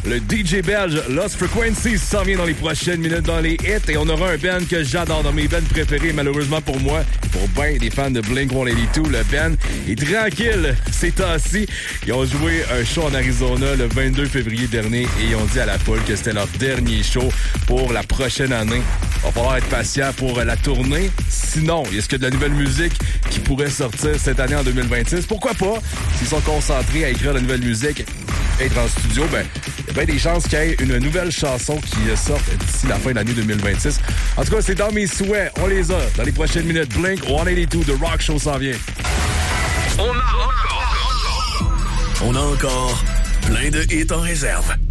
Le DJ belge Lost Frequencies s'en vient dans les prochaines minutes dans les hits et on aura un band que j'adore, dans mes bands préférés, malheureusement pour moi, pour bien des fans de Blink-182, le band est tranquille ces temps-ci. Ils ont joué un show en Arizona le 22 février dernier et ils ont dit à la foule que c'était leur dernier show pour la prochaine année. Il va falloir être patient pour la tournée. Sinon, est-ce qu'il y a de la nouvelle musique qui pourrait sortir cette année en 2026? Pourquoi pas? S'ils sont concentrés à écrire de la nouvelle musique, être en studio, ben, il y a bien des chances qu'il y ait une nouvelle chanson qui sorte d'ici la fin de l'année 2026. En tout cas, c'est dans mes souhaits. On les a dans les prochaines minutes. Blink-182, The Rock Show s'en vient. On a encore plein de hits en réserve.